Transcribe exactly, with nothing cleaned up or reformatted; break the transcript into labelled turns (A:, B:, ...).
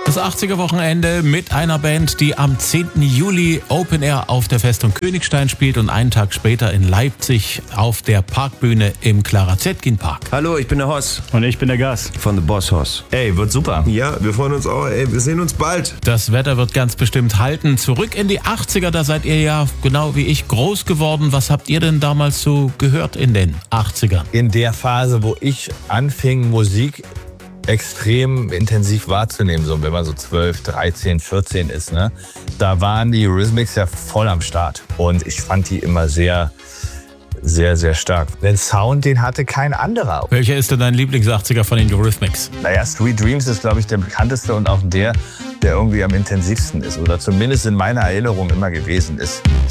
A: Das achtziger-Wochenende mit einer Band, die am zehnten Juli Open Air auf der Festung Königstein spielt und einen Tag später in Leipzig auf der Parkbühne im Clara Zetkin Park.
B: Hallo, ich bin der Hoss
C: Und ich bin der Gas.
B: von The Boss Hoss.
C: Ey, wird super.
D: Ja, wir freuen uns auch. Ey, wir sehen uns bald.
A: Das Wetter wird ganz bestimmt halten. Zurück in die achtziger, da seid ihr ja genau wie ich groß geworden. Was habt ihr denn damals so gehört in den achtzigern?
E: In der Phase, wo ich anfing, Musik extrem intensiv wahrzunehmen, so wenn man so zwölf, dreizehn, vierzehn ist, ne? Da waren die Eurythmics ja voll am Start. Und ich fand die immer sehr, sehr, sehr stark. Den Sound, den hatte kein anderer.
A: Welcher ist denn dein Lieblings-achtziger von den Eurythmics?
E: Naja, Sweet Dreams ist, glaube ich, der bekannteste und auch der, der irgendwie am intensivsten ist. Oder zumindest in meiner Erinnerung immer gewesen ist.